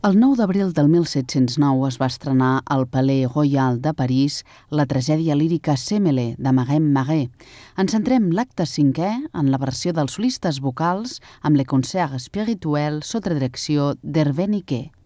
El 9 d'abril del 1709 es va estrenar al Palais Royal de París la tragèdia lírica Semele, de Marin Marais. Ens centrem l'acte 5è en la versió dels solistes vocals amb Le Concert Spirituel sota direcció d'Hervé Niquet.